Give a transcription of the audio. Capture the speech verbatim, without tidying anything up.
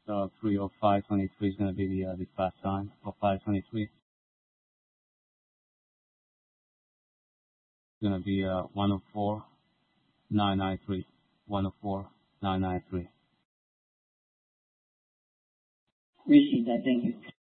uh, three oh five twenty-three is going to be the, uh, the fast time for five twenty-three. It's going to be uh, one oh four nine ninety-three. one oh four nine ninety-three. Received that. Thank you.